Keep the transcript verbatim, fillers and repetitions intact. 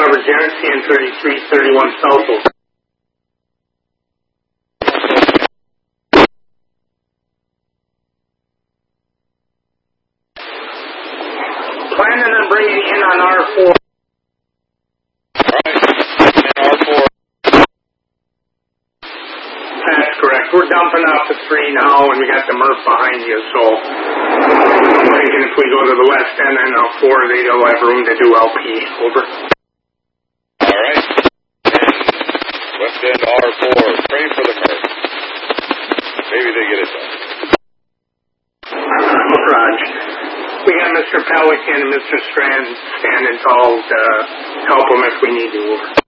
Robert Genesee and thirty-three thirty-one South Oak. Planning on bringing in on R four. R four. That's correct. We're dumping off the three now, and we got the Murph behind you, so I'm thinking if we go to the west end and L four, they'll have room to do L P. Over. All right. And west end R four. Pray for the Murph. Maybe they get it done. Raj. We got Mister Pelican and Mister Strand standing tall to help them if we need to. Over.